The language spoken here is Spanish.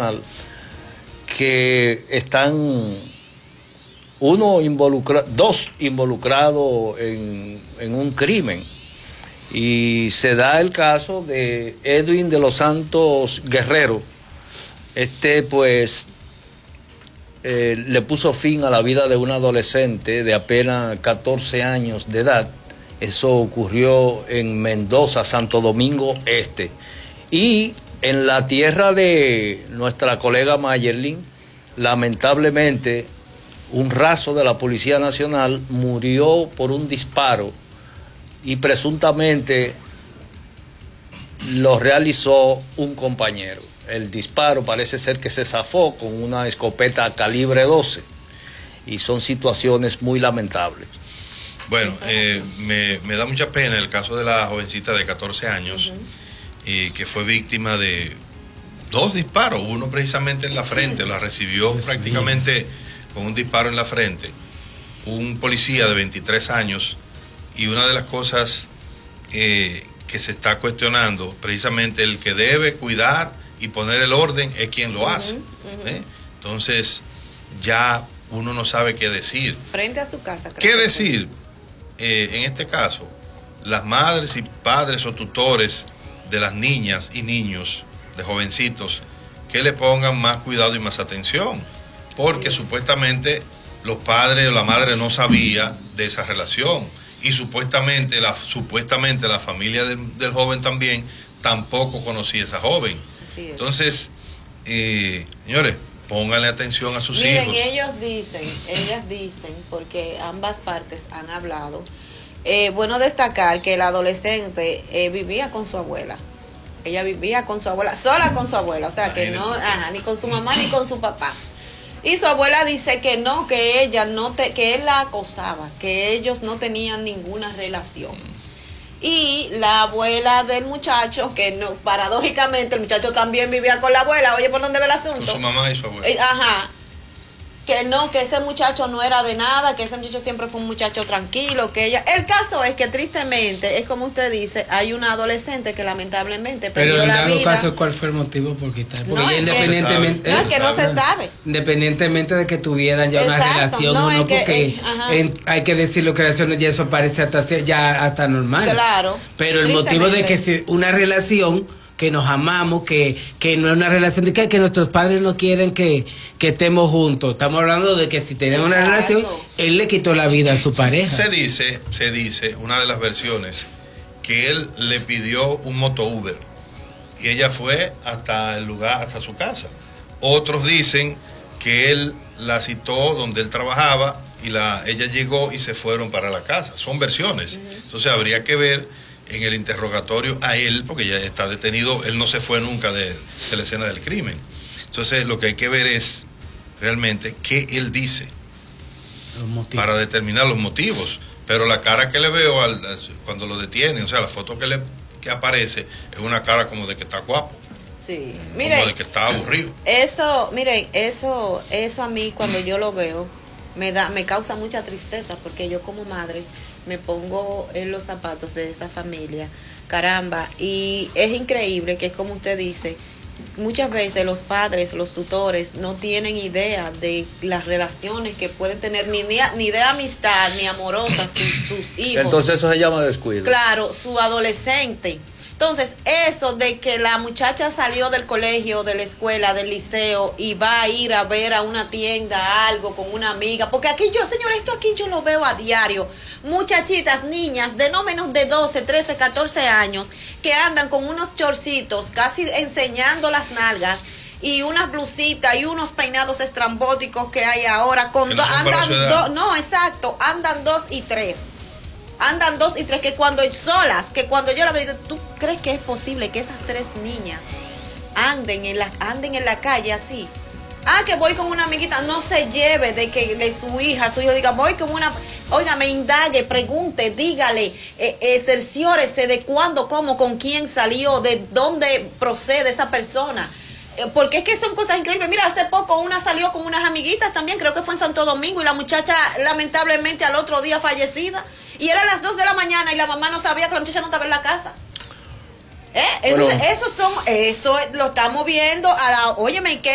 Nacional que están dos involucrados en un crimen. Y se da el caso de Edwin de los Santos Guerrero. Pues le puso fin a la vida de un adolescente de apenas 14 años de edad. Eso ocurrió en Mendoza, Santo Domingo Este. Y en la tierra de nuestra colega Mayerlin, lamentablemente, un raso de la Policía Nacional murió por un disparo y presuntamente lo realizó un compañero. El disparo parece ser que se zafó con una escopeta calibre 12 y son situaciones muy lamentables. Bueno, me da mucha pena el caso de la jovencita de 14 años que fue víctima de 2 disparos, uno precisamente en la frente, la recibió prácticamente con un disparo en la frente, un policía de 23 años, y una de las cosas que se está cuestionando, precisamente el que debe cuidar y poner el orden es quien lo hace. Entonces ya uno no sabe qué decir. Frente a su casa. ¿Qué decir? En este caso, las madres y padres o tutores de las niñas y niños, de jovencitos, que le pongan más cuidado y más atención, porque supuestamente los padres o la madre no sabía de esa relación, y supuestamente la familia del joven también tampoco conocía a esa joven. Entonces, señores, pónganle atención a sus hijos. Miren, ellas dicen, porque ambas partes han hablado, bueno destacar que el adolescente vivía con su abuela. Ella vivía con su abuela, sola con su abuela, o sea que no, ni con su mamá ni con su papá. Y su abuela dice que no, que ella que él la acosaba, que ellos no tenían ninguna relación. Y la abuela del muchacho, que no, paradójicamente el muchacho también vivía con la abuela, oye, ¿por dónde ve el asunto? Con su mamá y su abuela. Que no, que ese muchacho no era de nada, que ese muchacho siempre fue un muchacho tranquilo, que ella... El caso es que tristemente, es como usted dice, hay una adolescente que lamentablemente perdió la vida. Pero en dado caso, ¿cuál fue el motivo por quitar? Porque no, independientemente... No, es que no se sabe. Independientemente de que tuvieran ya una relación o no, porque hay que decirlo que relaciones ya eso parece hasta normal. Claro. Pero el motivo de que si una relación... que nos amamos, que no es una relación de que nuestros padres no quieren que estemos juntos. Estamos hablando de que si tenemos una relación, él le quitó la vida a su pareja. Se dice, una de las versiones, que él le pidió un moto Uber y ella fue hasta el lugar, hasta su casa. Otros dicen que él la citó donde él trabajaba y ella llegó y se fueron para la casa. Son versiones. Entonces habría que ver en el interrogatorio a él, porque ya está detenido, él no se fue nunca de la escena del crimen. Entonces lo que hay que ver es realmente qué él dice para determinar los motivos. Pero la cara que le veo cuando lo detienen, o sea, la foto que aparece es una cara como de que está guapo. Sí, miren, como de que está aburrido. Eso a mí cuando yo lo veo me causa mucha tristeza, porque yo como madre me pongo en los zapatos de esa familia, caramba, y es increíble que, como usted dice, muchas veces los padres, los tutores no tienen idea de las relaciones que pueden tener, ni de amistad, ni amorosas sus hijos. Entonces eso se llama descuido. Claro, su adolescente. Entonces, eso de que la muchacha salió del colegio, de la escuela, del liceo y va a ir a ver a una tienda algo con una amiga, porque aquí esto aquí yo lo veo a diario. Muchachitas, niñas de no menos de 12, 13, 14 años que andan con unos chorcitos casi enseñando las nalgas y unas blusitas y unos peinados estrambóticos que hay ahora. Andan 2 y 3. Andan 2 y 3, que cuando yo la veo, digo, ¿tú crees que es posible que esas 3 niñas anden en la calle así? Que voy con una amiguita, no se lleve de su hijo diga, voy con una, me indague, pregunte, dígale, cerciórese de cuándo, cómo, con quién salió, de dónde procede esa persona. Porque es que son cosas increíbles. Mira, hace poco una salió con unas amiguitas también, creo que fue en Santo Domingo, y la muchacha lamentablemente al otro día fallecida. Y eran las 2 de la mañana y la mamá no sabía que la muchacha no estaba en la casa. Entonces, eso lo estamos viendo óyeme, ¿y qué?